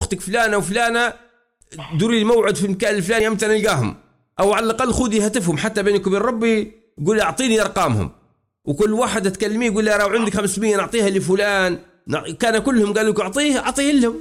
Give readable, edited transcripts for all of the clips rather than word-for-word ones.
اختك فلانه وفلانه، دوري لي موعد في المكان الفلاني امتى نلقاهم، او على الاقل خذي هاتفهم حتى بينك وبين ربي، قولي اعطيني ارقامهم، وكل واحد تكلميه يقول لها راو عندك 500 نعطيها لفلان. كان كلهم قالوا لك اعطيه لهم،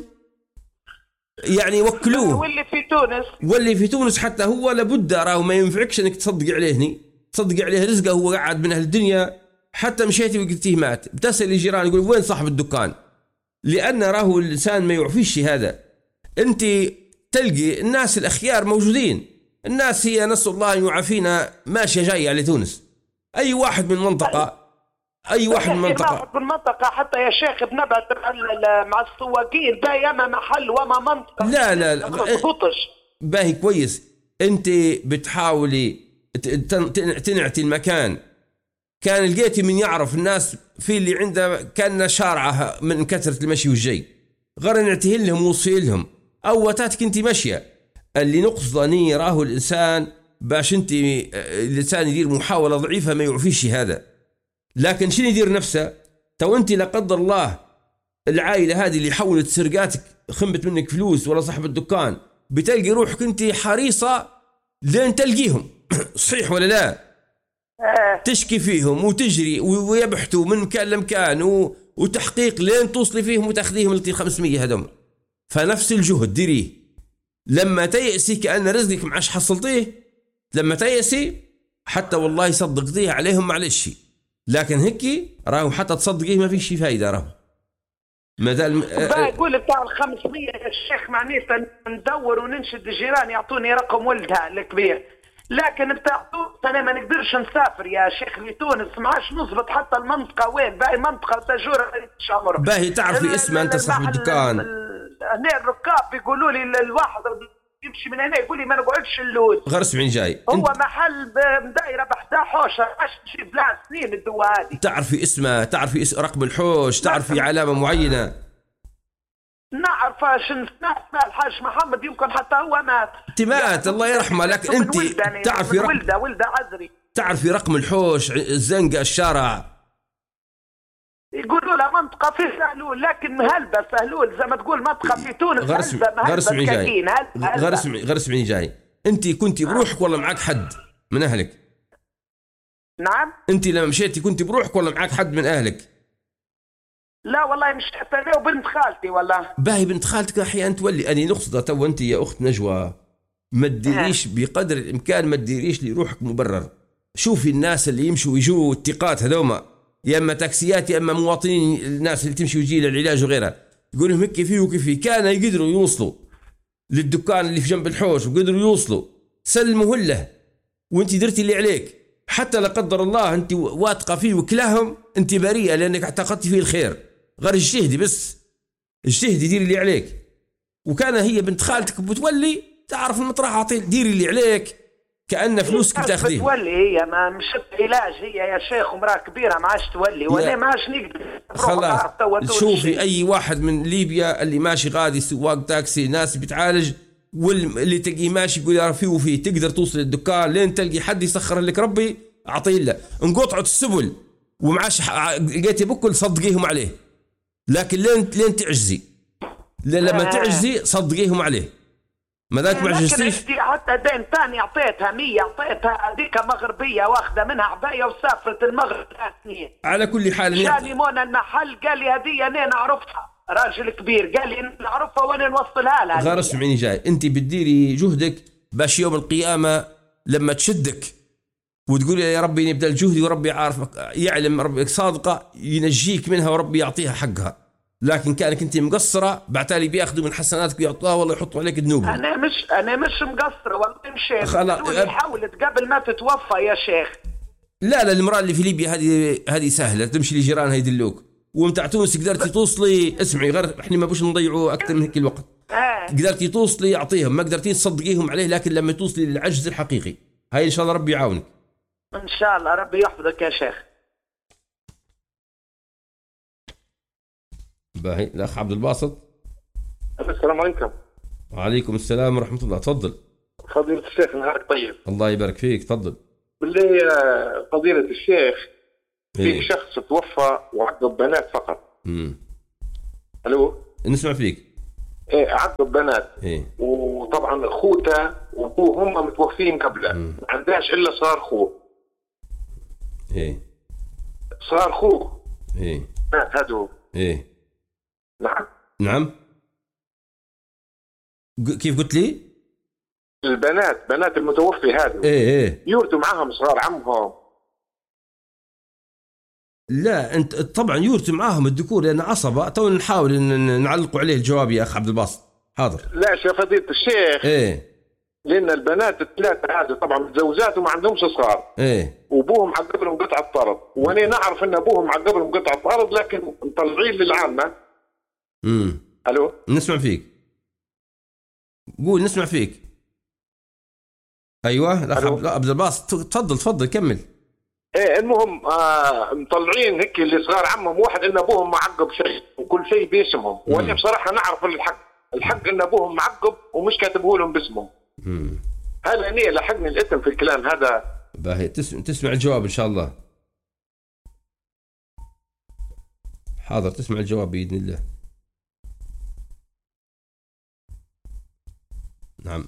يعني وكلوه. واللي في تونس حتى هو لابد راهو ما ينفعكش انك تصدق عليه هني، تصدق عليه رزقه، هو قاعد من اهل الدنيا. حتى مشيتي وقلتيه مات، بتسال الجيران يقول وين صاحب الدكان، لان راهو الانسان ما يعفيش هذا. انت تلقي الناس الاخيار موجودين، الناس هي نسأل الله ان يعافينا ماشيه جايه على تونس. اي واحد من منطقه، اي واحد من منطقه حتى يا شيخ بنبت مع السواقين باهي، اما محل وما منطقه. لا باهي كويس. انت بتحاولي تنعتي المكان. كان لقيتي من يعرف الناس في اللي عنده كان شارعه من كثره المشي والجي، غير نعتيه لهم ووصي لهم، او وتاتك انت ماشيه. اللي نقصدني راه الانسان باش انت الانسان يدير محاوله ضعيفه ما يعفيش هذا. لكن شنو يدير نفسه؟ تو انت لا قدر الله العائله هذه اللي حولت سرقاتك، خمت منك فلوس ولا صاحب الدكان، بتلقي روحك انت حريصه لين تلقيهم صحيح ولا لا؟ تشكي فيهم وتجري ويبحثوا من مكان لمكان وتحقيق لين توصلي فيهم وتاخذيهم ل 500 هذم. فنفس الجهد ديريه. لما تيأسي كأن رزقك معاش حصلتيه، لما تيأسي حتى والله صدقتيه عليهم معلش، لكن هيك راهو حتى تصدقيه ما فيش فايدة. راهو مازال يقول بتاع 500 يا شيخ معناتها ندور وننشد الجيران يعطوني رقم ولدها الكبير، لكن بتاع تونس انا ما نقدرش نسافر يا شيخ لتونس، ما عادش نضبط حتى المنطقه وين باهي منطقه تجور شامر. باهي تعرفي اسمه انت صاحب الدكان؟ هنا الركاب يقولوا لي الواحد يمشي من هنا يقول لي ما نقعدش اللود. غير اسمعي جاي، هو محل دايره بحدا حوشه، عاش نجيب لها سنين الدواء هذه. تعرفي اسمه؟ تعرفي اسم رقم الحوش؟ تعرفي علامه معينه؟ نعرف نسمع الحاج محمد، يمكن حتى هو مات الله يرحمه. لكن انت تعرفي ولده عذري، تعرفي رقم الحوش، الزنقه، الشارع؟ يقولوا له منطقه في سهلول، لكن هلبة سهلول زي ما تقول منطقه في تونس. غير اسمعي جاي، انت كنتي بروحك ولا معك حد من اهلك؟ نعم. انت لما مشيتي كنتي بروحك ولا معك حد من اهلك؟ لا والله مش حتى انا وبنت خالتي. والله باهي بنت خالتك احيانا تولي. اني نقصد تو انت يا اخت نجوى ما تديريش بقدر الامكان، ما تديريش لروحك مبرر. شوفي الناس اللي يمشوا ويجوا التقات هذوما، يا اما تاكسيات يا اما مواطنين، الناس اللي تمشي ويجي للعلاج وغيرها، يقول لهم هيك فيه وكيفي كان يقدروا يوصلوا للدكان اللي في جنب الحوش وقدروا يوصلوا، سلموا له وانت درتي اللي عليك. حتى لا قدر الله انت واثقه فيه وكلاهم، انت بريئه لانك اعتقدتي فيه الخير. غير اجتهدي، بس اجتهدي ديري اللي عليك. وكان هي بنت خالتك بتولي تعرف المطرح، اعطي ديري اللي عليك كأن فلوسك بتاخذيها. تولي هي ما مشت علاج هي يا شيخ، ومراه كبيره ما عادش تولي ولا ما عادش نقدر. خلاص شوفي اي واحد من ليبيا اللي ماشي غادي سواق تاكسي، ناس بتعالج، واللي تلقيه ماشي يقول يا فيه وفيه تقدر توصل الدكان لين تلقي حد يسخر لك ربي اعطيه له. انقطعت السبل ومعاش لقيتي بكل صدقيهم عليه، لكن لين تعجزي، لما تعجزي صدقيهم عليه. ما ذاك ما عجزتيش. حتى دين ثاني اعطيتها 100، اعطيتها هذيك مغربيه واخذه منها عبايه وسافرت المغرب 3 سنين. على كل حال جاني مون المحل قال لي هذه انا نعرفها، راجل كبير قال لي نعرفها وانا نوصلها لها. غير اسمعيني جاي، انت بتديري جهدك باش يوم القيامه لما تشدك وتقول يا ربي نبدا الجهد وربي عارفك يعلم ربك صادقه ينجيك منها وربي يعطيها حقها. لكن كانك انت مقصره بعتالي بياخذوا من حسناتك ويعطوها والله يحطوا عليك ذنوب. انا مش مقصره والله مشيت. حاولت قبل ما تتوفى يا شيخ. لا المراه اللي في ليبيا هذه سهله، تمشي لجيرانها يدلوك. ومتاع تونس قدرتي توصلي، اسمعي غير احنا ما بوش نضيعوا اكثر من هيك الوقت. قدرتي توصلي اعطيهم، ما قدرتي تصدقيهم عليه، لكن لما توصلي للعجز الحقيقي هاي ان شاء الله ربي يعاونك. ان شاء الله ربي يحفظك يا شيخ. باهي الاخ عبد الباسط. السلام عليكم. وعليكم السلام ورحمه الله. تفضل فضيلة الشيخ. نهارك طيب. الله يبارك فيك. تفضل. بالله فضيلة الشيخ، في شخص توفى وعقب بنات فقط. الو نسمع فيك. عقب بنات. إيه. وطبعا اخوته وابوه هم متوفين قبله، ما عندهاش الا صار اخوه. ايه صار اخوه. ايه مات هدو. ايه نعم كيف قلت لي؟ بنات المتوفي هذا ايه يورثوا معاهم صغار عمهم. لا انت طبعا يورثوا معاهم الذكور لان عصبه. تو نحاول ان نعلقوا عليه الجواب يا اخ عبد الباسط. حاضر. لا يا فضيلة الشيخ. ايه لان البنات الثلاثه هذه طبعا متزوجات وما عندهمش صغار. ايه وابوهم عقب لهم قطعه طرد، وانا نعرف ان ابوهم عقب لهم قطعه طرد لكن مطلعين للعامه. الو نسمع فيك. قول نسمع فيك. ايوه الاخ عبد الباسط تفضل كمل. ايه المهم مطلعين هيك اللي صغار عمهم واحد ان ابوهم معقب شيء وكل شيء باسمهم، وانا بصراحه نعرف الحق ان ابوهم معقب ومش كاتبه لهم باسمهم. هل اني لحقني الاسم في الكلام هذا؟ باهي تسمع الجواب ان شاء الله. حاضر تسمع الجواب باذن الله. نعم.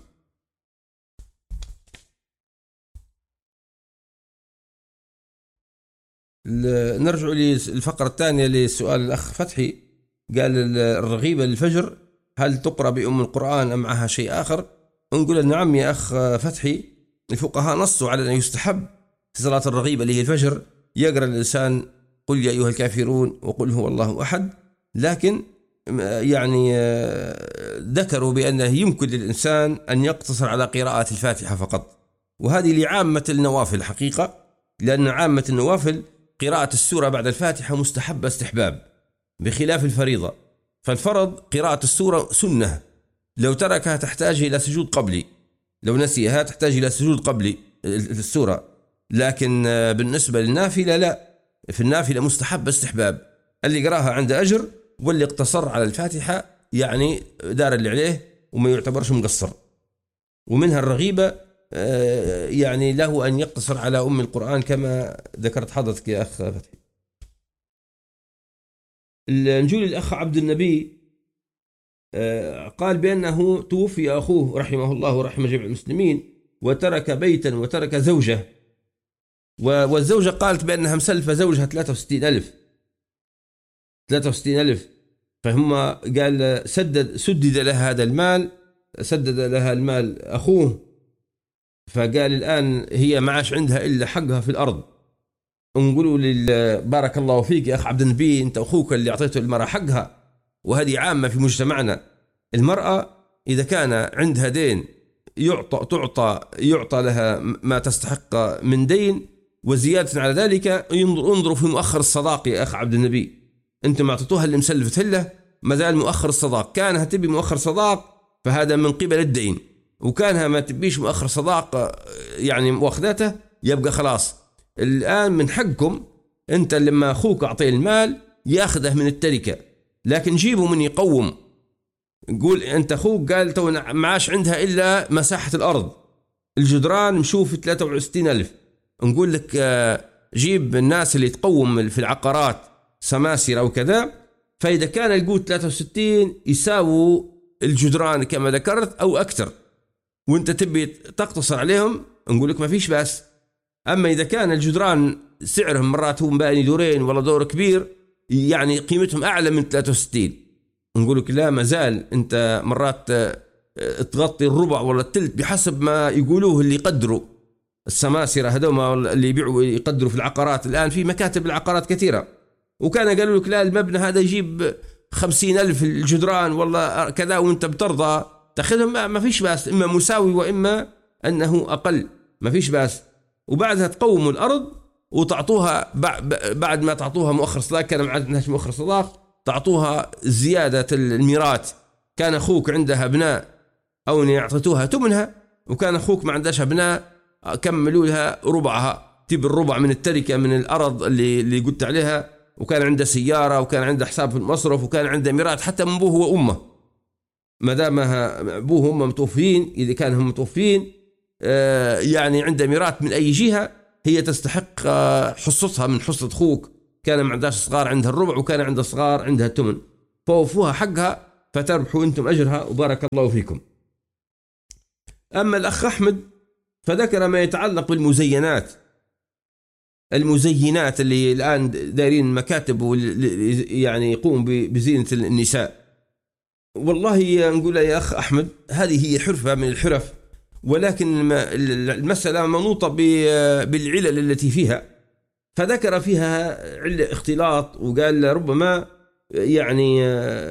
نرجع للفقرة الثانية لسؤال الأخ فتحي. قال الرغيبة للفجر هل تقرأ بأم القرآن أم معها شيء آخر؟ نقول نعم يا أخ فتحي، الفقهاء نصوا على أن يستحب في صلاة الرغيبة اللي هي الفجر يقرأ الإنسان قل يا أيها الكافرون وقل هو الله أحد، لكن يعني ذكروا بأنه يمكن للإنسان أن يقتصر على قراءة الفاتحة فقط، وهذه لعامة النوافل حقيقة، لأن عامة النوافل قراءة السورة بعد الفاتحة مستحب استحباب بخلاف الفريضة. فالفرض قراءة السورة سنة، لو تركها تحتاج إلى سجود قبلي، لو نسيها تحتاج إلى سجود قبلي السورة. لكن بالنسبة للنافلة لا، في النافلة مستحب استحباب، اللي قراها عنده أجر واللي اقتصر على الفاتحة يعني دار اللي عليه وما يعتبرش مقصر. ومنها الرغيبة يعني له أن يقتصر على أم القرآن كما ذكرت حضرتك يا أخ فتحي. نجول الأخ عبد النبي قال بأنه توفي أخوه رحمه الله ورحمه جميع المسلمين وترك بيتا وترك زوجة، والزوجة قالت بأنها مسلفة زوجها 63,000 فهم قال سدد لها هذا المال، سدد لها المال أخوه، فقال الآن هي معاش عندها إلا حقها في الأرض. نقولوا بارك الله فيك يا أخ عبد النبي، أنت أخوك اللي أعطيته المرأة حقها، وهذه عامة في مجتمعنا. المرأة إذا كان عندها دين يعطى لها ما تستحق من دين، وزيادة على ذلك انظروا في مؤخر الصداق يا أخ عبد النبي. أنتم أعطيتوها اللي مسلفت له ما زال مؤخر الصداق، كانها تبي مؤخر صداق فهذا من قبل الدين، وكانها ما تبيش مؤخر صداق يعني واخذته يبقى خلاص. الآن من حقكم أنت لما أخوك أعطيه المال يأخذه من التركة، لكن جيبوا من يقوم. قول أنت أخوك قال تو معاش عندها إلا مساحة الأرض، الجدران مشوف 63,000، نقول لك جيب الناس اللي تقوم في العقارات سماسرة وكذا، فإذا كان القوت 63 يساووا الجدران كما ذكرت أو أكثر، وانت تبي تقتصر عليهم نقول لك ما فيش بس. أما إذا كان الجدران سعرهم مرات هم باني دورين ولا دور كبير يعني قيمتهم أعلى من 63، نقول لك لا ما زال أنت مرات تغطي الربع ولا الثلث بحسب ما يقولوه اللي يقدروا السماسرة هذوما اللي يبيعوا يقدروا في العقارات. الآن في مكاتب العقارات كثيرة، وكان قالوا لك لا المبنى هذا يجيب 50,000 الجدران والله كذا، وانت بترضى تاخذهم ما فيش باس، إما مساوي وإما أنه أقل ما فيش باس. وبعدها تقوموا الأرض وتعطوها بعد ما تعطوها مؤخر صداق، كان ما عندناش مؤخر صداق تعطوها زيادة الميراث. كان أخوك عندها أبناء أو يعطيتوها تمنها، وكان أخوك ما عندهاش أبناء كملوا لها ربعها، تبي الربع من التركة من الأرض اللي قلت عليها، وكان عنده سيارة وكان عنده حساب في المصرف وكان عنده ميراث حتى من أبوه وأمه، ما دام أبوه وأمه متوفين. إذا كان هم متوفين يعني عنده ميراث من أي جهة هي تستحق حصتها من حصة أخوك، كان ما عندهاش صغار عندها الربع وكان عندها صغار عندها الثمن، فوفوها حقها فتربحوا أنتم أجرها وبارك الله فيكم. أما الأخ أحمد فذكر ما يتعلق بالمزينات، المزينات اللي الآن دايرين مكاتب يعني يقوم بزينة النساء. والله نقول يا أخ أحمد هذه هي حرفة من الحرف، ولكن المسألة منوطة بالعلل التي فيها، فذكر فيها علة اختلاط، وقال ربما يعني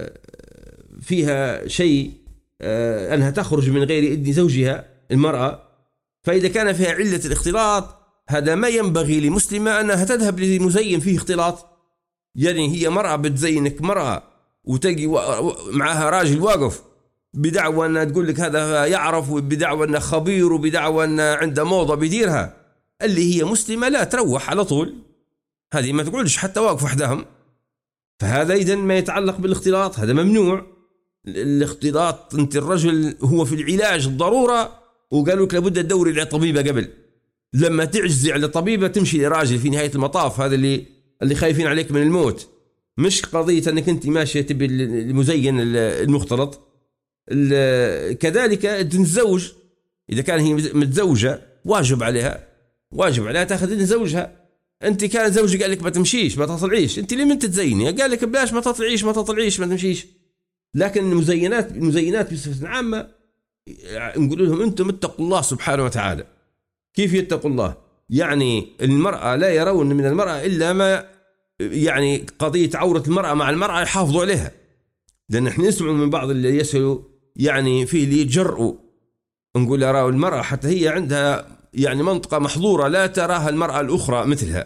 فيها شيء أنها تخرج من غير إذن زوجها المرأة، فإذا كان فيها علة الاختلاط هذا ما ينبغي لمسلمة أنها تذهب لمزين فيه اختلاط. يعني هي مرأة بتزينك مرأة وتجي معها راجل واقف بدعوة أنها تقول لك هذا يعرف، وبدعوة أنه خبير، وبدعوة أنه عنده موضة بديرها، اللي هي مسلمة لا تروح على طول، هذه ما تقولش حتى واقف وحدهم. فهذا إذن ما يتعلق بالاختلاط هذا ممنوع. الاختلاط أنت الرجل هو في العلاج الضرورة، وقالوا لك لابد تدوري على طبيبة قبل، لما تعجزي على طبيبة تمشي لراجل في نهاية المطاف، هذا اللي خايفين عليك من الموت، مش قضية أنك أنت ماشية تبي المزين المختلط. كذلك الزوج إذا كان هي متزوجة واجب عليها تأخذ إذن زوجها. أنت كان زوجك قال لك ما تمشيش ما تطلعيش، أنت لمن تتزيني؟ قال لك بلاش ما تطلعيش ما تمشيش. لكن المزينات بصفة عامة نقول لهم أنتم اتقوا الله سبحانه وتعالى. كيف يتقوا الله؟ يعني المرأة لا يرون من المرأة إلا ما يعني قضية عورة المرأة مع المرأة يحافظوا عليها، لأن احنا نسمع من بعض اللي يسألوا يعني فيه اللي يجرؤوا نقول يراوا المرأة حتى هي عندها يعني منطقة محظورة لا تراها المرأة الأخرى مثلها،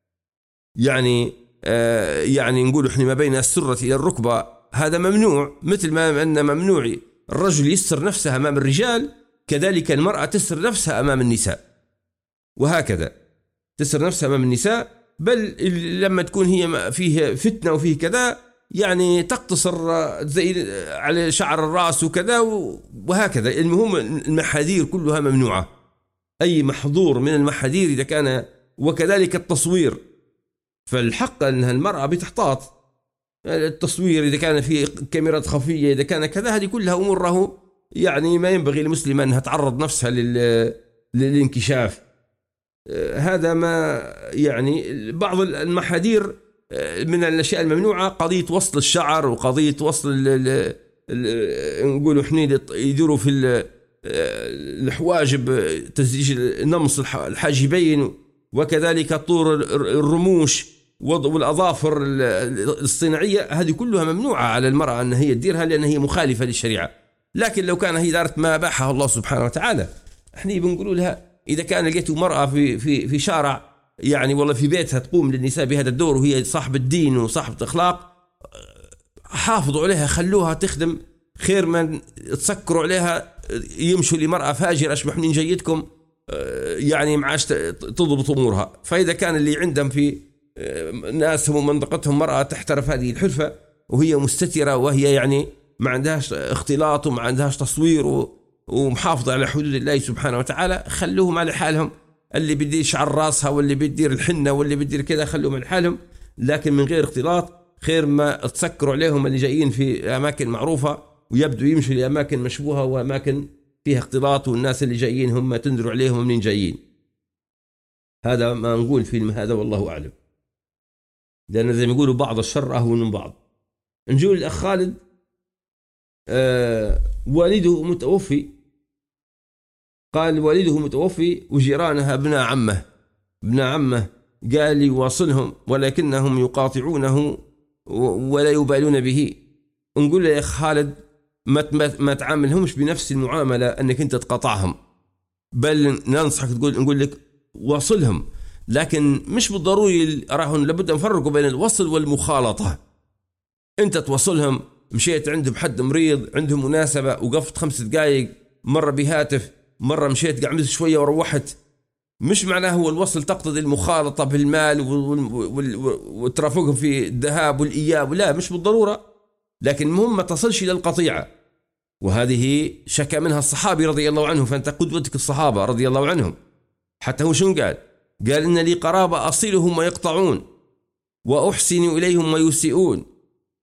يعني نقول احنا ما بين السرة إلى الركبة هذا ممنوع، مثل ما أن ممنوع الرجل يستر نفسها أمام الرجال كذلك المرأة تستر نفسها أمام النساء، وهكذا تستر نفسها أمام النساء. بل لما تكون هي فيه فتنة وفيه كذا يعني تقتصر زي على شعر الرأس وكذا وهكذا. المهم المحاذير كلها ممنوعة، أي محظور من المحاذير إذا كان، وكذلك التصوير. فالحق أنها المرأة بتحتاط التصوير إذا كان في كاميرات خفية، إذا كان كذا، هذه كلها أموره يعني ما ينبغي للمسلمة أنها تعرض نفسها للانكشاف. هذا ما يعني بعض المحاذير من الأشياء الممنوعة قضية وصل الشعر، وقضية وصل نقولوا احنا يديروا في الحواجب تزيج نمص الحاجبين، وكذلك طور الرموش والأظافر الصناعية، هذه كلها ممنوعة على المرأة أن هي تديرها لأن هي مخالفة للشريعة. لكن لو كان هي دارت ما أباحها الله سبحانه وتعالى، احنا بنقول لها إذا كان لقيتوا مرأة في شارع يعني والله في بيتها تقوم للنساء بهذا الدور وهي صاحب الدين وصاحبة الأخلاق، حافظوا عليها خلوها تخدم، خير من تسكروا عليها يمشوا لمرأة فاجرة أشبح من جيدكم يعني معاش تضبط أمورها. فإذا كان اللي عندهم في ناسهم ومنطقتهم مرأة تحترف هذه الحرفة وهي مستترة وهي يعني ما عندهاش اختلاط وما عندهاش تصوير ومحافظة على حدود الله سبحانه وتعالى، خلوهم على حالهم. اللي بدي شعر راسها واللي بدير الحنة واللي بدير كذا خلوهم على حالهم، لكن من غير اختلاط، خير ما تسكروا عليهم اللي جايين في أماكن معروفة ويبدو يمشوا لأماكن مشبوهة وأماكن فيها اختلاط، والناس اللي جايين هم تنظروا عليهم منين جايين. هذا ما نقول في هذا والله أعلم، لأن زي ما يقولوا بعض الشر أهون من بعض. نجول الأخ خالد والده متوفي، قال والده متوفي وجيرانها ابن عمه قال يواصلهم ولكنهم يقاطعونه ولا يبالون به. نقول له يا أخ خالد ما تعاملهمش بنفس المعاملة أنك أنت تقاطعهم، بل ننصحك نقول لك واصلهم، لكن مش بالضروري أراهم لابد نفرقوا بين الوصل والمخالطة. أنت توصلهم، مشيت عندهم حد مريض عندهم مناسبة وقفت 5 دقائق، مرة بهاتف مرة مشيت قعمت شوية وروحت، مش معناه هو الوصل تقتضي المخالطة بالمال وترافقهم في الذهاب والإياب، لا مش بالضرورة، لكن المهم ما تصلش إلى القطيعة. وهذه شكى منها الصحابي رضي الله عنهم، فأنت قدوتك الصحابة رضي الله عنهم. حتى هو شنو قال إن لي قرابة أصلهم ويقطعون وأحسن إليهم ويسيئون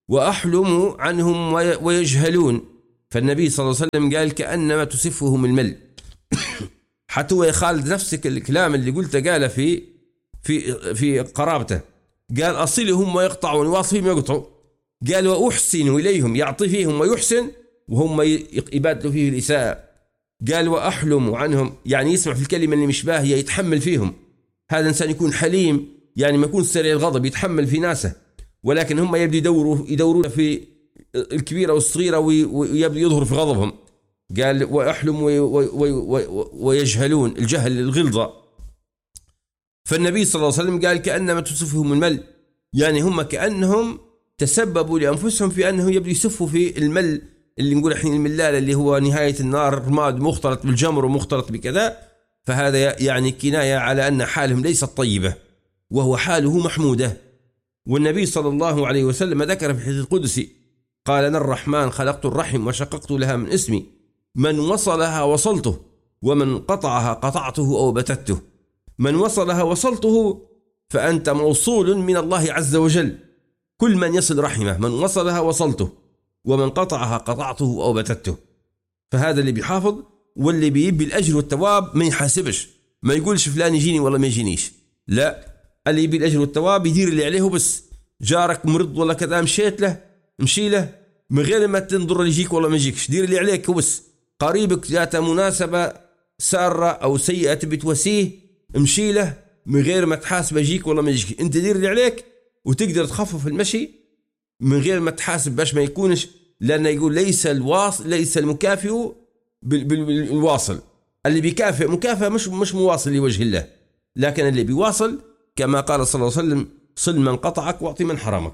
وأحلم عنهم ويجهلون. فالنبي صلى الله عليه وسلم قال كأنما تسفهم المل. حتى هو يخالد نفسك الكلام اللي قلته قاله في قرابته، قال أصلهم ويقطعون، واصفهم يقطعوا. قال وأحسن إليهم، يعطي فيهم ويحسن وهم يبادلوا فيه الإساءة. قال وأحلم عنهم، يعني يسمع في الكلمة اللي مش باهية يتحمل فيهم. هذا إنسان يكون حليم، يعني ما يكون سريع الغضب، يتحمل في ناسه. ولكن هم يبدو يدورون في الكبيرة والصغيرة ويبدو يظهر في غضبهم. قال وأحلم ويجهلون، الجهل الغلظة. فالنبي صلى الله عليه وسلم قال كأنما تسفهم المل، يعني هم كأنهم تسببوا لأنفسهم في أنهم يبدو يسفوا في المل اللي نقول الحين الملال اللي هو نهاية النار، رماد مختلط بالجمر ومختلط بكذا. فهذا يعني كناية على أن حالهم ليست طيبة، وهو حاله محمودة. والنبي صلى الله عليه وسلم ذكر في الحديث القدسي قال أنا الرحمن خلقت الرحم وشققت لها من اسمي، من وصلها وصلته ومن قطعها قطعته أو بتته. من وصلها وصلته فأنت موصول من الله عز وجل، كل من يصل رحمه من وصلها وصلته، ومن قطعها قطعته أو بتته. فهذا اللي بيحافظ، واللي بيبي الأجر والثواب ما يحاسبش، ما يقولش فلان يجيني ولا ما يجينيش، لا، اللي يبي الأجر والثواب يدير اللي عليه بس. جارك مرض ولا كذا مشيت له مشي له من غير ما تنظر يجيك ولا ما يجيكش، دير اللي عليك وبس. قريبك ذات مناسبة سارة أو سيئة بتوسيه امشي له من غير ما تحاسب يجيك ولا ما يجيك، انت دير اللي عليك وتقدر تخفف المشي من غير ما تحاسب باش ما يكونش، لأنه يقول ليس المكافئ بالواصل. اللي بيكافئ مكافأة مش مواصل لوجه الله، لكن اللي بيواصل كما قال صلى الله عليه وسلم صل من قطعك واعطي من حرمك.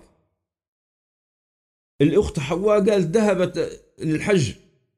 الأخت حواء قال ذهبت للحج،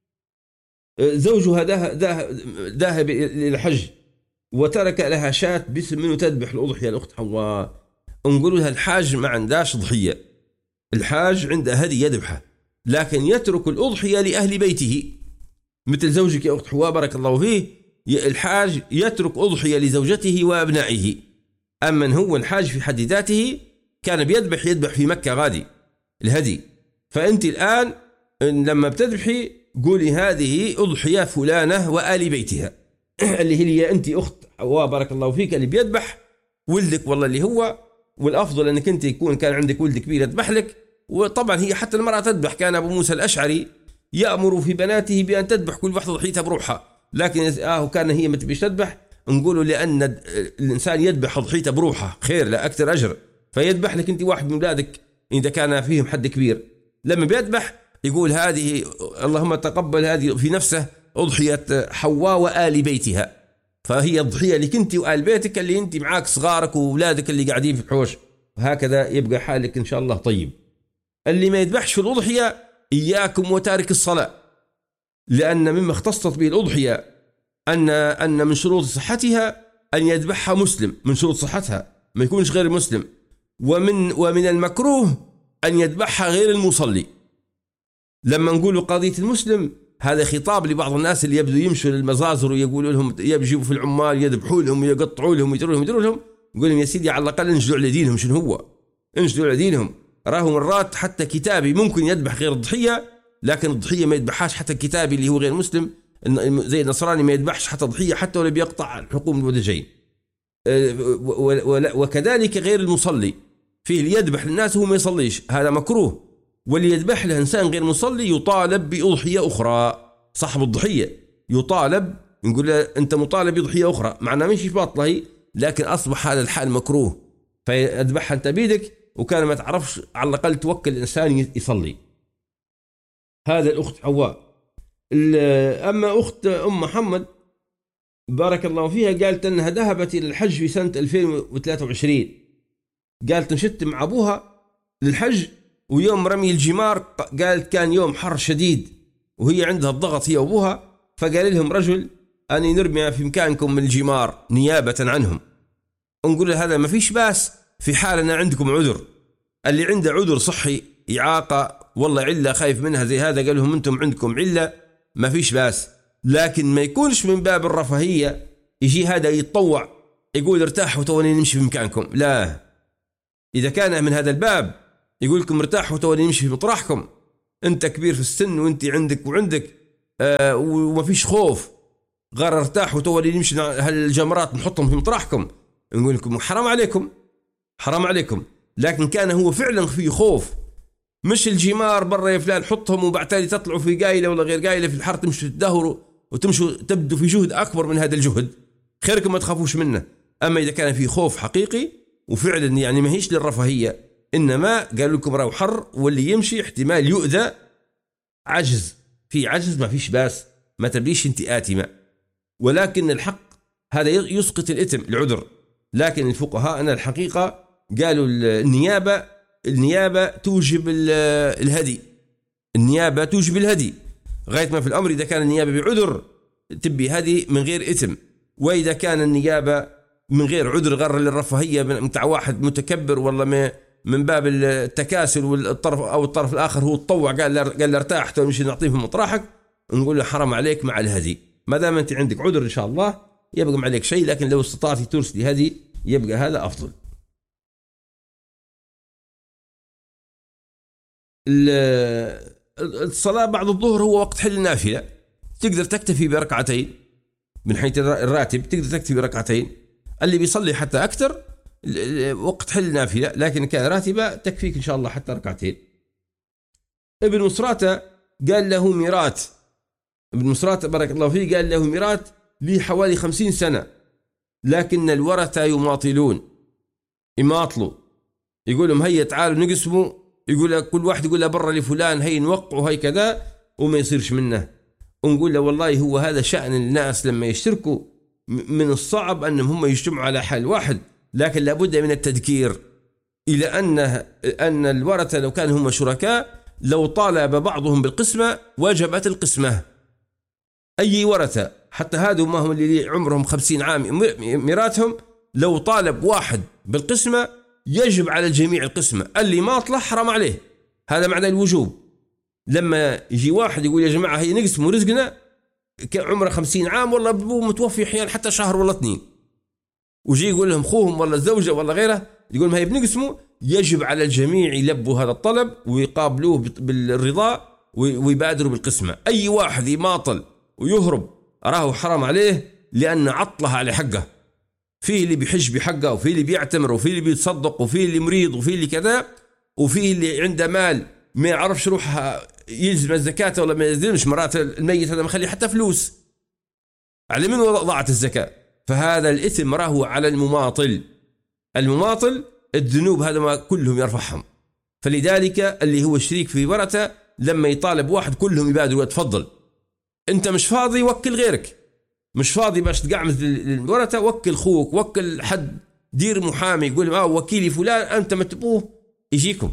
زوجها ذهب للحج وترك لها شاة باسم منه تذبح الأضحية. الأخت حواء نقول لها الحاج ما عندهاش ضحية، الحاج عنده هدي يذبحه، لكن يترك الأضحية لأهل بيته. مثل زوجك يا أخت حواء بارك الله فيه، الحاج يترك أضحية لزوجته وأبنائه. أما هو الحاج في حد ذاته كان يذبح في مكة غادي الهدي. فأنت الآن لما بتذبحي قولي هذه أضحية فلانة وآل بيتها اللي هي أنت أخت حواء بارك الله فيك، اللي بيذبح ولدك والله اللي هو، والأفضل أنك أنت يكون كان عندك ولد كبير يذبح لك. وطبعا هي حتى المرأة تذبح، كان أبو موسى الأشعري يأمر في بناته بأن تذبح كل واحدة ضحيتها بروحها، لكن كان هي ما تبيش تذبح، نقولوا لأن الإنسان يذبح ضحيته بروحه خير لا أكثر أجر، فيذبح لك أنت واحد من أولادك إذا كان فيهم حد كبير. لما بيذبح يقول هذه اللهم تقبل هذه في نفسه أضحية حواء وآل بيتها، فهي الضحية لك أنت وآل بيتك اللي أنت معاك صغارك وأولادك اللي قاعدين في الحوش، وهكذا يبقى حالك إن شاء الله طيب. اللي ما يذبحش في الأضحية إياكم وتارك الصلاة، لأن مما اختصت به الأضحية أن من شروط صحتها أن يذبحها مسلم، من شروط صحتها ما يكونش غير مسلم. ومن المكروه أن يذبحها غير المصلي. لما نقول قضية المسلم هذا خطاب لبعض الناس اللي يبدو يمشوا للمزازر ويقولوا لهم يجيبوا في العمال يذبحوا لهم ويقطعوا لهم ويدروا لهم يقول لهم يا سيدي على الأقل انجدوا على دينهم. شنو هو انجدوا على دينهم؟ راهم مرات حتى كتابي ممكن يذبح غير الضحية، لكن الضحية ما يذبحهاش حتى كتابي اللي هو غير مسلم زي النصراني ما يذبحش حتى ضحية حتى ولا بيقطع الحقوم الودجين. وكذلك غير المصلي فيه اللي يذبح للناس وهو ما يصليش، هذا مكروه. واللي يذبح له إنسان غير مصلي يطالب بأضحية أخرى. صاحب الضحية يطالب، نقول له أنت مطالب بضحية أخرى، معناه مش باطلة، لكن أصبح هذا الحال مكروه، فيذبحها أنت بيدك وكان ما تعرفش على الأقل توكل الإنسان يصلي. هذا الأخت حواء. أما أخت أم محمد بارك الله فيها قالت أنها ذهبت إلى الحج في سنة 2023. قالت نشدت مع أبوها للحج، ويوم رمي الجمار قالت كان يوم حر شديد وهي عندها الضغط هي وأبوها، فقال لهم رجل أني نرمي في مكانكم من الجمار نيابة عنهم. نقول هذا ما فيش باس في حال أن عندكم عذر. اللي عنده عذر صحي إعاقة والله علة خايف منها زي هذا قال لهم أنتم عندكم علة ما فيش باس، لكن ما يكونش من باب الرفاهية يجي هذا يتطوع يقول ارتاحوا توني نمشي في مكانكم، لا. إذا كان من هذا الباب يقول لكم ارتاحوا تولي نمشي في مطرحكم، انت كبير في السن وانت عندك وما فيش خوف، غير ارتاحوا تولي نمشي هالجمرات نحطهم في مطرحكم. نقول لكم حرام عليكم، حرام عليكم. لكن كان هو فعلا في خوف، مش الجمار برا يا فلان حطهم وبعتالي تطلعوا في قايلة ولا غير قايلة في الحر تمشوا تدهروا وتمشوا تبدوا في جهد أكبر من هذا الجهد، خيركم ما تخافوش منه. أما إذا كان في خوف حقيقي وفعلا يعني ما هيش للرفاهية، إنما قالوا لكم راهو حر واللي يمشي احتمال يؤذى، عجز، في عجز ما فيش باس، ما تبليش انت آتمة. ولكن الحق هذا يسقط الإثم العذر. لكن الفقهاء أنا الحقيقة قالوا النيابة توجب الهدي، النيابة توجب الهدي غاية ما في الأمر. إذا كان النيابة بعذر تبي هدي من غير إثم، وإذا كان النيابة من غير عذر غير للرفاهية متاع واحد متكبر والله من باب التكاسل، والطرف الآخر هو تطوع قال ارتاح تمشي نعطيه في مطرحك، نقول له حرام عليك مع الهدي. ما دام أنت عندك عذر إن شاء الله يبقى ما عليك شيء، لكن لو استطعتي ترسلي هدي يبقى هذا أفضل. الصلاة بعد الظهر هو وقت حل النافلة، تقدر تكتفي بركعتين من حيث الراتب، تقدر تكتفي بركعتين. اللي بيصلي حتى أكثر وقت حل النافلة، لكن كان راتبة تكفيك إن شاء الله حتى ركعتين. ابن مصراتة قال له ميرات، ابن مصراتة بارك الله فيه قال له ميرات لي حوالي 50 سنة، لكن الورثة يماطلوا، يقول لهم هيا تعالوا نقسموا، يقول كل واحد يقول له برا لفلان هي نوقعوا هي كذا وما يصيرش منه. ونقول له والله هو هذا شأن الناس لما يشتركوا، من الصعب أنهم هم يجتمعوا على حال واحد، لكن لابد من التذكير إلى أن الورثة لو كانوا هم شركاء لو طالب بعضهم بالقسمة وجبت القسمة. أي ورثة حتى هذا ما هم اللي عمرهم 50 عام ميراثهم، لو طالب واحد بالقسمة يجب على الجميع القسمة، اللي ما طلع حرام عليه. هذا معنى الوجوب. لما يجي واحد يقول يا جماعة هي نقسم رزقنا، عمره 50 عام والله أبوه متوفي حيال حتى شهر ولا 2، وجي يقول لهم خوهم ولا الزوجة ولا غيره يقول ما هي بنقسموا، يجب على الجميع يلبوا هذا الطلب ويقابلوه بالرضا ويبادروا بالقسمة. أي واحد يماطل ويهرب أراه حرام عليه، لأن عطلها على حقه. فيه اللي بيحج بحقه، وفيه اللي بيعتمر، وفيه اللي بيتصدق، وفيه اللي مريض، وفيه اللي كذا، وفيه اللي عنده مال ما يعرفش روح يلزم الزكاة ولا ما يلزمش. مرات الميت هذا مخلي حتى فلوس، على من ضاعت الزكاة. فهذا الإثم راهو على المماطل الذنوب هذا ما كلهم يرفعهم. فلذلك اللي هو الشريك في ورثة لما يطالب واحد كلهم يبادروا تفضل، انت مش فاضي وكل غيرك، مش فاضي باش تقعمز الورثة وكل خوك، وكل حد، دير محامي يقول وكيلي فلان انت ما تبوه يجيكم.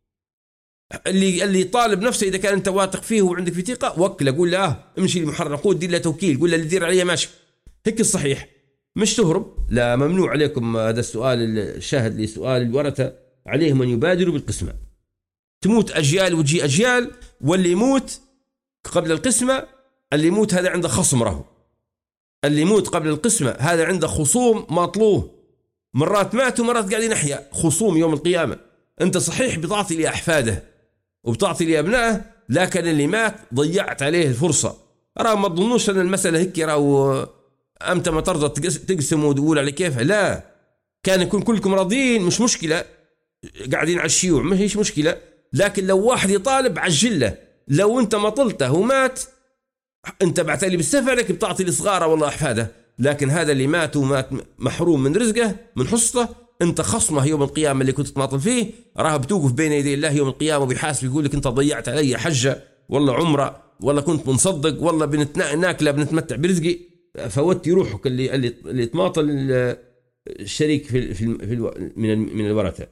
اللي طالب نفسه اذا كان انت واثق فيه وعندك في ثقه وكله، قول له امشي لمحرر عقود دير له توكيل، قول له اللي يدير عليه ماشي، هيك الصحيح، مش تهرب. لا، ممنوع عليكم هذا السؤال الشاهد لسؤال الورثة، عليهم أن يبادروا بالقسمة. تموت أجيال وتجي أجيال، واللي يموت قبل القسمة، اللي يموت هذا عنده خصم راهو، اللي يموت قبل القسمة هذا عنده خصوم ماطلوه، مرات مات ومرات قاعدين يحيا، خصوم يوم القيامة. أنت صحيح بتعطي لأحفاده وبتعطي لأبنائه، لكن اللي مات ضيعت عليه الفرصة. راهو ما تظنوش أن المسألة هيك راهو أمتى ما ترضى تقسم وتقول على كيف، لا، كان يكون كلكم راضين مش مشكلة، قاعدين على الشيوع ما هيش مشكلة. لكن لو واحد يطالب عجله، لو أنت ما طلته ومات أنت بعتلي بالسفر لك بتعطي لصغاره والله أحفاده، لكن هذا اللي مات ومات محروم من رزقه من حصته، أنت خصمه يوم القيامة اللي كنت تماطل فيه، راه بتوقف بين يدي الله يوم القيامة وبيحاسب، يقول لك أنت ضيعت علي حجة والله عمره، والله كنت منصدق، والله ناكله بنتمتع برزقي، فوتي روحك اللي تماطل الشريك في من الورثة.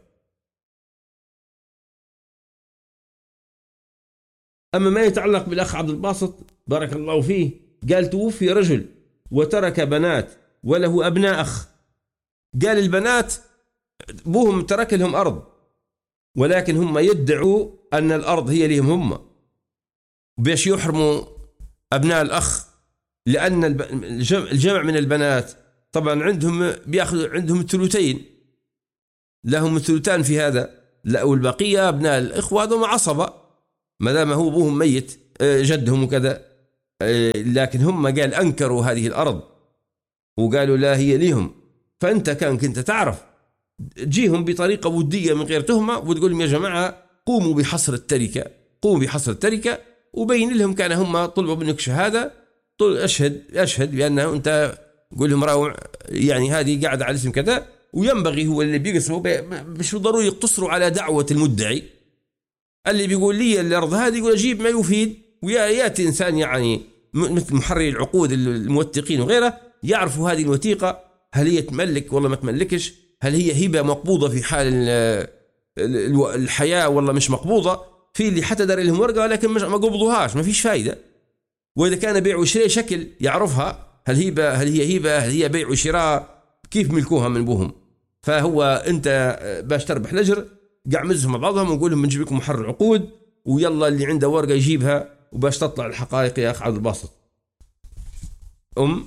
أما ما يتعلق بالأخ عبد الباسط بارك الله فيه، قال توفي رجل وترك بنات وله أبناء أخ، قال البنات بوهم ترك لهم أرض، ولكن هم يدعوا أن الأرض هي لهم هم، بيش يحرموا أبناء الأخ، لأن الجمع من البنات طبعا عندهم بيأخذ عندهم الثلثين، لهم الثلثان في هذا، لا، والبقية أبناء الإخوة هذول عصبة ما دام هو أبوهم ميت جدهم وكذا. لكن هم قال أنكروا هذه الأرض وقالوا لا هي ليهم. فأنت كنت تعرف تجيهم بطريقة ودية من غير تهمة وتقول لهم يا جماعة قوموا بحصر التركة، قوموا بحصر التركة، وبين لهم كان هم طلبوا منك شهادة، أشهد بأنه أنت قول لهم راو يعني هذه قاعدة على اسم كذا. وينبغي هو اللي بيقصروا مش ضروري يقتصروا على دعوة المدعي اللي بيقول لي الأرض هذه، يقول أجيب ما يفيد. ويأتي إنسان يعني مثل محرر العقود الموثقين وغيره يعرفوا هذه الوثيقة هل هي تملك ولا ما تملكش، هل هي هبة مقبوضة في حال الحياة ولا مش مقبوضة. في اللي حتى دار لهم ورقة لكن ما قبضوهاش، ما فيش فايدة. وإذا كان بيع وشراء شكل يعرفها هل هي هبة هل هي بيع وشراء، كيف ملكوها من بوهم. فهو أنت باش تربح الأجر قعمزهم مع بعضهم ونقول لهم بنجيب لكم محرر عقود ويلا اللي عنده ورقة يجيبها وباش تطلع الحقائق يا أخ عبد الباسط. أم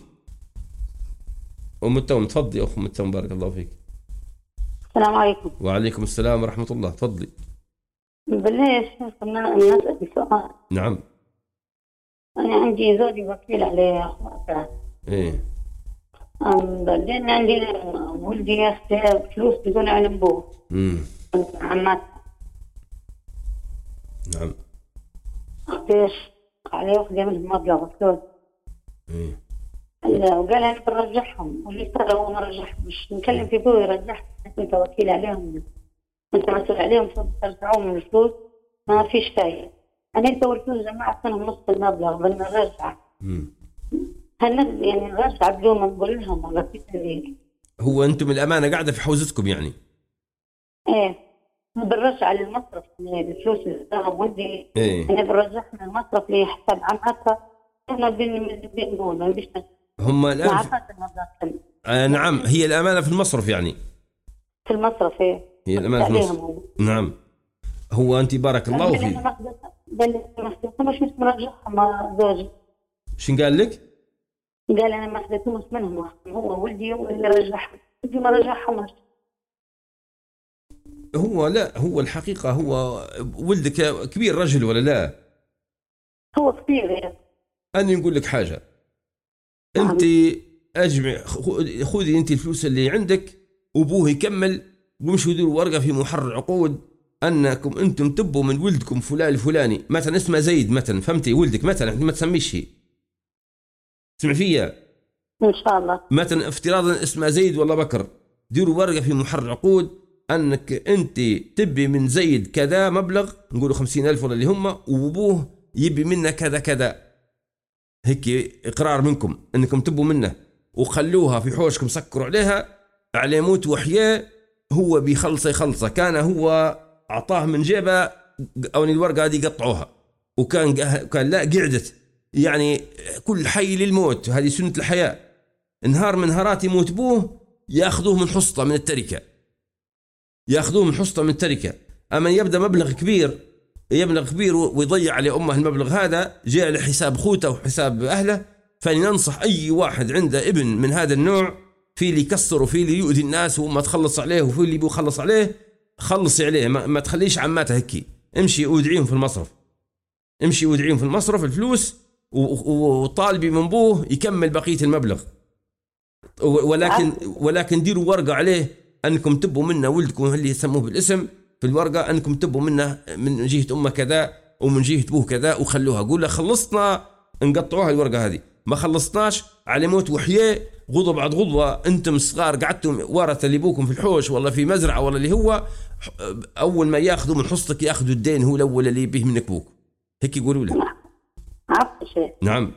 التوم تفضلي أخ أم التوم بارك الله فيك. السلام عليكم. وعليكم السلام ورحمة الله، تفضلي. بالله يا شيخ أنا أسأل سؤال. نعم. أنا عندي زوجي وكيل عليه أخواتها. إيه. بعدين عندي ولدي ياخذ فلوس بدون علم أبوه. عماتها. نعم. قديش عليه وخذ منهم مبلغ فلوس. إيه. وقال أنا برجعهم واللي صار هو ما رجعهم، مش نكلم في أبوه يرجعهم، أنت وكيل عليهم، أنت مسؤول عليهم، ترجعون من الفلوس ما فيش فايدة. أنا أنت والفلوس جمعت منهم نص المبلغ بدنا نرجع. هل يعني نرجع بدون ما نقول لهم ولا في تغيير؟ هو أنتم الأمانة قاعدة في حوزتكم يعني؟ إيه بنرجع للمصرف الفلوس اللي صاروا ودي. إيه. أنا برجعها من المصرف لحساب عمتها. أنا بنقول ما بيش هم الآن نعم هي الأمانة في المصرف يعني. في المصرف إيه. هي الأمانة في المصرف. نعم. هو أنت بارك الله فيك. مش مرجعها مع زوجي. شن قال لك؟ قال أنا ما أخذتهمش منهم، هو ولدي اللي رجعهم، ولدي ما رجعهم. هو لا، هو الحقيقة هو ولدك كبير رجل ولا لا؟ هو كبير يعني. أنا نقول لك حاجة، أنت أجمع خذي أنت الفلوس اللي عندك وأبوه يكمل ومشوا يديروا ورقة في محرر عقود أنكم أنتم تبوا من ولدكم فلان الفلاني مثلا اسمه زيد مثلا، فهمتي؟ ولدك مثلا ما تسميش هي، تسمع فيا؟ إن شاء الله. مثلا افتراضا اسمه زيد ولا بكر، ديروا ورقة في محرر عقود أنك أنت تبي من زيد كذا مبلغ، نقولوا 50,000 ولا اللي هم، وأبوه يبي منه كذا كذا، هيك إقرار منكم أنكم تبوا منه، وخلوها في حوشكم سكروا عليها على موت وحياة. هو يخلصه كان هو أعطاه من جيبه أو الورقة هذه قطعوها، وكان لا قعدت يعني كل حي للموت، هذه سنة الحياة. نهار من نهارات يموت بوه يأخذوه من حصة من التركة، يأخذوه من حصة من التركة. أما يبدأ مبلغ كبير ويضيع على أمه المبلغ هذا جاء لحساب خوته وحساب أهله. فلننصح أي واحد عنده ابن من هذا النوع، في اللي يكسر وفي اللي يؤذي الناس وما تخلص عليه وفي اللي بيخلص عليه، خلصي عليه، ما تخليش عماته هكي. امشي ودعيهم في المصرف، امشي ودعيهم في المصرف الفلوس، وطالبي من بوه يكمل بقية المبلغ. ولكن ديروا ورقة عليه أنكم تبوا منه ولدكم اللي يسموه بالاسم في الورقة، أنكم تبوا منه من جهة أمه كذا ومن جهة أبوه كذا، وخلوها. قول له خلصنا نقطعوها الورقة هذه، ما خلصناش على موت وحياة غضوة بعد غضوة. أنتم صغار قعدتم ورثة اللي بوكم في الحوش ولا في مزرعة ولا اللي هو، أول ما ياخذوا من حصتك ياخذوا الدين هو الأول اللي به منك بوك، هيك يقولوا له. نعم.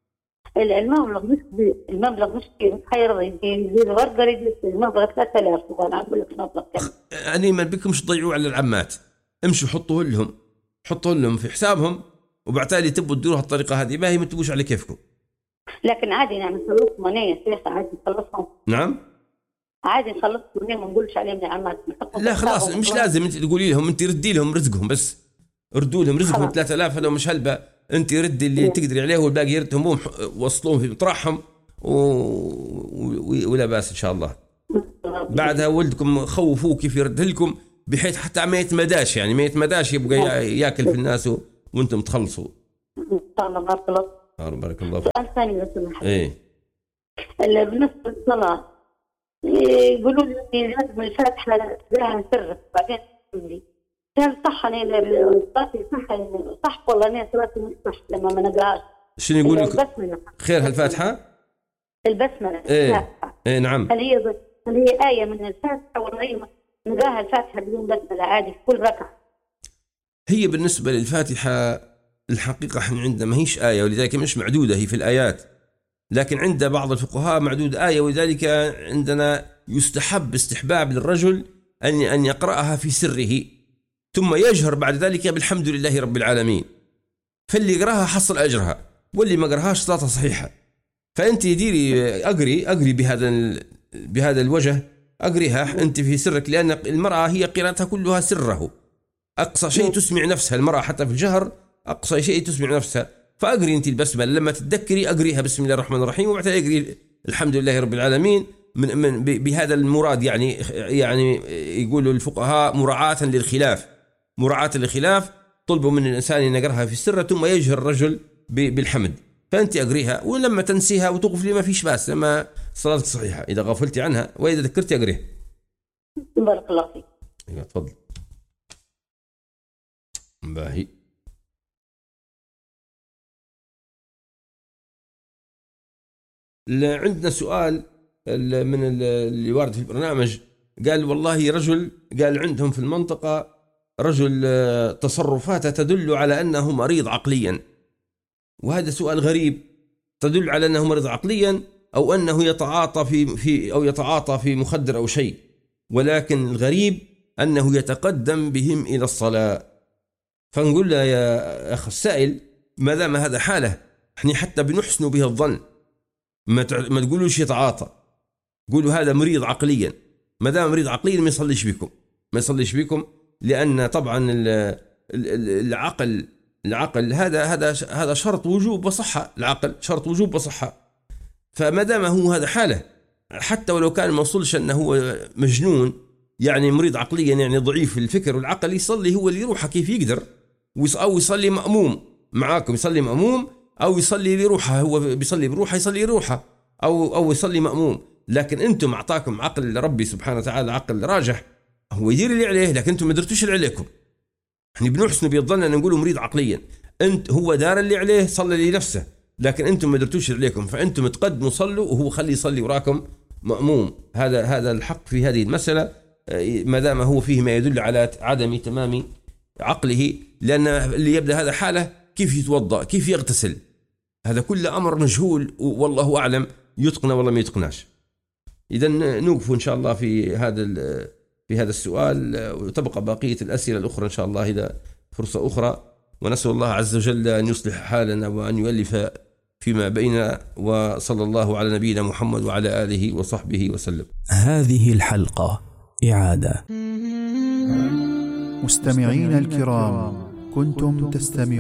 المبلغ مش خير يزيد ورقة يزيد المبلغ 3000 وأنا أقول لك مبلغ كم. أنا ما بكمش تضيعوا على العمات، امشوا حطوا لهم في حسابهم، وبعتالي تبوا تديروها الطريقة هذه، ما هي ما تبوش على كيفكم. لكن عادي يعني نخلصهم أنا سياسة عادي نخلصهم. نعم. عادي نخلصهم أنا ما نقولش عليهم يا عمات. لا خلاص مش لازم أنت تقولي لهم، أنت ردي لهم رزقهم بس، ردوا لهم رزقهم 3000 هذا مش هلبة، أنت ردي اللي تقدري عليه والباقي يردهم وصلوهم في مطرحهم ولا باس إن شاء الله. بعدها ولدكم خوفوه كيف يرد لكم، بحيث حتى ما يتمداش، يعني ما يتمداش يبقى ياكل في الناس وانتم تخلصوا. ان شاء الله. بارك الله. بارك الله فيك. سؤال ثاني لو سمحت. ايه بالنسبه للصلاه يقولوا لي لازم الفاتحه لها سر بعدين تقولي هل صح انا صلاتي صح ولا انا صلاتي مش صح لما ما نقراش؟ شنو يقول لك؟ خير هالفاتحه؟ البسمله. ايه نعم. هل هي آية من الفاتحة ولا هي نقراها الفاتحة بدون بسملة عادي في كل ركعة؟ هي بالنسبة للفاتحة الحقيقة احنا عندنا ما هيش آية، ولذلك مش معدودة هي في الآيات، لكن عند بعض الفقهاء معدود آية، ولذلك عندنا يستحب استحباب للرجل أن يقرأها في سره ثم يجهر بعد ذلك بالحمد لله رب العالمين، فاللي يقرأها حصل أجرها واللي ما قرأهاش صلاته صحيحة. فأنت ديري أقري بهذا الوجه، أقريها أنت في سرك، لأن المرأة هي قراءتها كلها سره، أقصى شيء تسمع نفسها المرأة حتى في الجهر، أقصى شيء تسمع نفسها. فأقري أنت البسملة لما تتذكري أقريها بسم الله الرحمن الرحيم، وبعدها أقري الحمد لله رب العالمين من بهذا المراد. يعني يقولوا الفقهاء مراعاة للخلاف طلبوا من الإنسان أن يقرأها في السر ثم يجهر الرجل بالحمد. فأنت أقريها، ولما تنسيها وتغفلي ما فيش بأس، لما صلاتك صحيحة إذا غفلتي عنها، وإذا ذكرتي أقريها. بارك الله فيك. تفضل. باهي. عندنا سؤال من اللي وارد في البرنامج، قال والله رجل قال عندهم في المنطقة رجل تصرفاته تدل على أنه مريض عقليا، وهذا سؤال غريب، تدل على أنه مريض عقليا أو أنه يتعاطى في مخدر أو شيء، ولكن الغريب أنه يتقدم بهم إلى الصلاة. فنقول له يا أخ السائل، ما دام هذا حاله احنا حتى بنحسن به الظن، ما تقولوش يتعاطى، قولوا هذا مريض عقليا. ما دام مريض عقليا ما يصليش بكم، لأن طبعا العقل هذا شرط وجوب وصحة، العقل شرط وجوب وصحة. فما دام هو هذا حاله، حتى ولو كان ما وصلش أنه هو مجنون، يعني مريض عقليا يعني ضعيف الفكر والعقل، يصلي هو اللي يروحه كيف يقدر، أو يصلي مأموم معاكم، يصلي مأموم أو يصلي لروحه، هو بيصلي بروحه يصلي روحه، أو يصلي مأموم. لكن أنتم أعطاكم عقل ربي سبحانه وتعالى، عقل راجح، هو يدير اللي عليه، لكن أنتم ما درتوش اللي عليكم. احنا بنحسن بيظن أن نقوله مريض عقليا، هو دار اللي عليه، صلى لنفسه، لكن أنتم ما درتوش اللي عليكم، فأنتم تقدموا صلوا وهو خلي يصلي وراكم مأموم. هذا الحق في هذه المسألة، ما دام هو فيه ما يدل على عدم تمام عقله، لأن اللي يبدأ هذا حاله كيف يتوضأ، كيف يغتسل، هذا كل أمر مجهول، والله أعلم يتقن ولا ما يتقناش. إذن نوقف إن شاء الله في هذا السؤال، وتبقى بقية الأسئلة الأخرى إن شاء الله إذا فرصة أخرى، ونسأل الله عز وجل أن يصلح حالنا وأن يؤلف فيما بيننا، وصلى الله على نبينا محمد وعلى آله وصحبه وسلم. هذه الحلقة إعادة. مستمعين الكرام، كنتم تستمعون